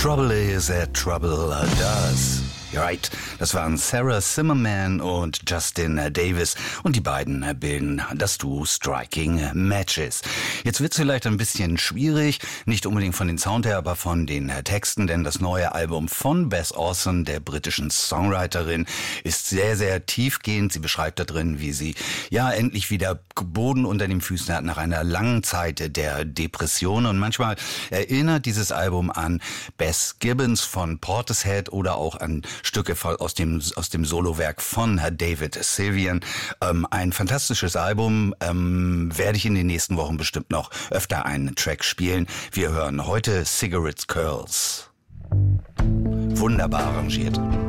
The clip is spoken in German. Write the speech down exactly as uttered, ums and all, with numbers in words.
Trouble is that trouble does. Right, das waren Sarah Zimmerman und Justin Davis und die beiden bilden das Duo Striking Matches. Jetzt wird's vielleicht ein bisschen schwierig, nicht unbedingt von den Sound her, aber von den Texten, denn das neue Album von Beth Orson, der britischen Songwriterin, ist sehr, sehr tiefgehend. Sie beschreibt da drin, wie sie ja endlich wieder Boden unter den Füßen hat nach einer langen Zeit der Depression, und manchmal erinnert dieses Album an Beth Gibbons von Portishead oder auch an Stücke aus dem aus dem Solowerk von David Sylvian. Ähm, ein fantastisches Album, ähm, werde ich in den nächsten Wochen bestimmt noch öfter einen Track spielen. Wir hören heute Cigarette Curls. Wunderbar arrangiert.